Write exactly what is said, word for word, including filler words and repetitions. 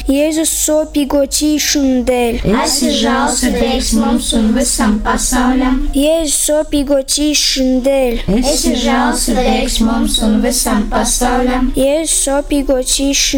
Jēzus sopīgo cīšanu dēļ. Esi žēlsirdīgs mums un visam pasaulim. Jēzus sopīgo cīšanu dēļ. Esi žēlsirdīgs mums un visam pasaulim. Jēzus sopīgo cīšanu